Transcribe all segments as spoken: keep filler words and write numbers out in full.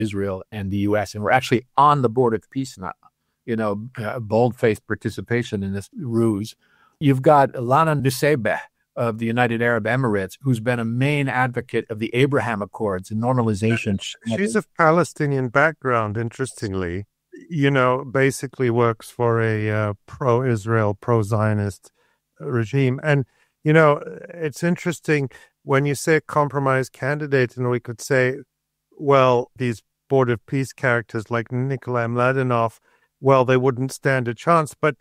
Israel and the U S, and we're actually on the board of peace now. You know, uh, bold-faced participation in this ruse. You've got Lana Nuseibeh of the United Arab Emirates, who's been a main advocate of the Abraham Accords and normalization. She's of Palestinian background, interestingly. You know, basically works for a uh, pro-Israel, pro-Zionist regime. And, you know, it's interesting when you say compromise candidate, and we could say, well, these Board of Peace characters like Nikolai Mladenov, well, they wouldn't stand a chance. But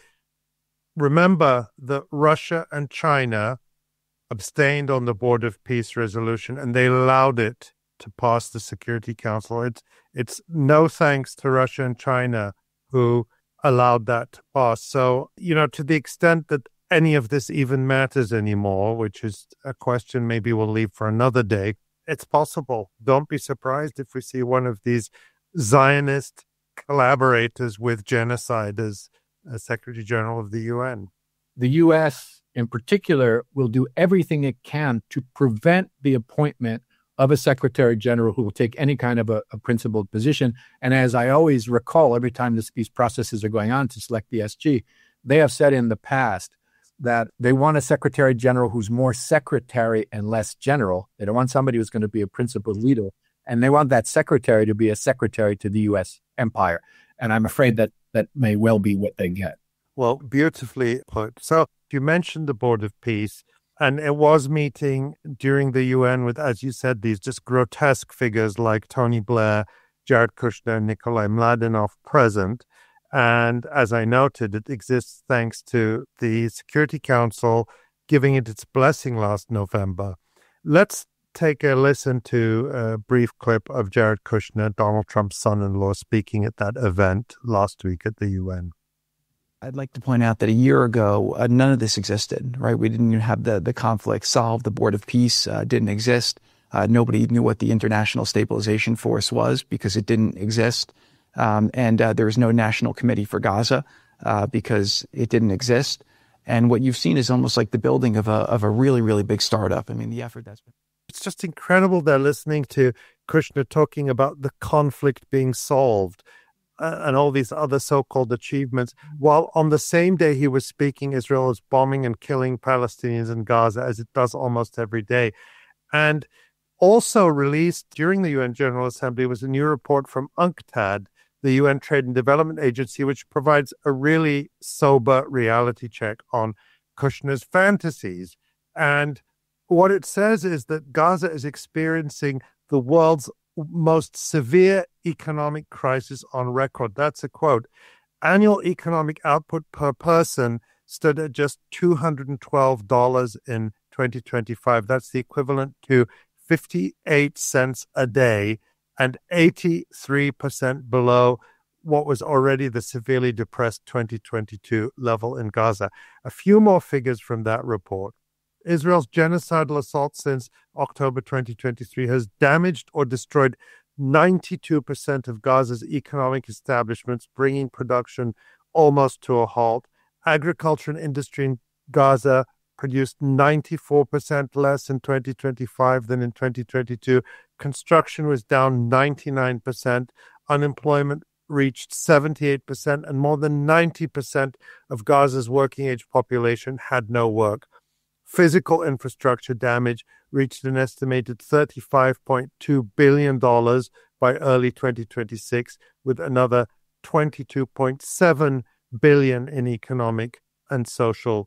remember that Russia and China abstained on the Board of Peace resolution, and they allowed it to pass the Security Council. It's, it's no thanks to Russia and China who allowed that to pass. So, you know, to the extent that any of this even matters anymore, which is a question maybe we'll leave for another day, it's possible. Don't be surprised if we see one of these Zionist collaborators with genocide as, as Secretary General of the U N. The U S in particular will do everything it can to prevent the appointment of a Secretary General who will take any kind of a, a principled position. And as I always recall, every time this, these processes are going on to select the S G, they have said in the past that they want a Secretary General who's more secretary and less general. They don't want somebody who's going to be a principled leader. And they want that secretary to be a secretary to the U S empire. And I'm afraid that that may well be what they get. Well, beautifully put. So you mentioned the Board of Peace, and it was meeting during the U N with, as you said, these just grotesque figures like Tony Blair, Jared Kushner, Nikolai Mladenov present. And as I noted, it exists thanks to the Security Council giving it its blessing last November. Let's take a listen to a brief clip of Jared Kushner, Donald Trump's son-in-law, speaking at that event last week at the U N. I'd like to point out that a year ago, uh, none of this existed, right? We didn't even have the, the conflict solved. The Board of Peace uh, didn't exist. Uh, nobody knew what the International Stabilization Force was because it didn't exist. Um, and uh, there was no National Committee for Gaza uh, because it didn't exist. And what you've seen is almost like the building of a of a really, really big startup. I mean, the effort that's been... It's just incredible they're listening to Kushner talking about the conflict being solved uh, and all these other so-called achievements, while on the same day he was speaking, Israel is bombing and killing Palestinians in Gaza, as it does almost every day. And also released during the U N General Assembly was a new report from UNCTAD, the U N Trade and Development Agency, which provides a really sober reality check on Kushner's fantasies. And what it says is that Gaza is experiencing the world's most severe economic crisis on record. That's a quote. Annual economic output per person stood at just two hundred twelve dollars in twenty twenty-five. That's the equivalent to fifty-eight cents a day and eighty-three percent below what was already the severely depressed twenty twenty-two level in Gaza. A few more figures from that report. Israel's genocidal assault since October twenty twenty-three has damaged or destroyed ninety-two percent of Gaza's economic establishments, bringing production almost to a halt. Agriculture and industry in Gaza produced ninety-four percent less in twenty twenty-five than in twenty twenty-two. Construction was down ninety-nine percent. Unemployment reached seventy-eight percent, and more than ninety percent of Gaza's working-age population had no work. Physical infrastructure damage reached an estimated thirty-five point two billion dollars by early twenty twenty-six, with another twenty-two point seven billion dollars in economic and social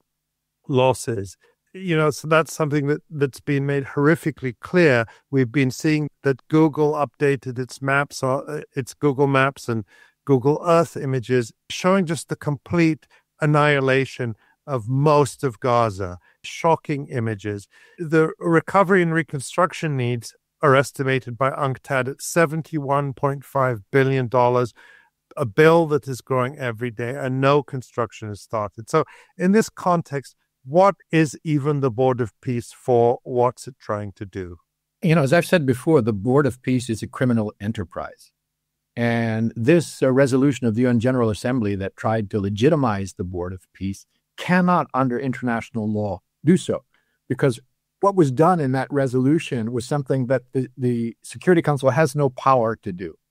losses. You know, so that's something that, that's been made horrifically clear. We've been seeing that Google updated its maps, or its Google Maps and Google Earth images, showing just the complete annihilation of most of Gaza. Shocking images. The recovery and reconstruction needs are estimated by UNCTAD at seventy-one point five billion dollars, a bill that is growing every day, and no construction has started. So in this context, what is even the Board of Peace for? What's it trying to do? You know, as I've said before, the Board of Peace is a criminal enterprise. And this uh, resolution of the U N General Assembly that tried to legitimize the Board of Peace cannot, under international law, do so. Because what was done in that resolution was something that the, the Security Council has no power to do.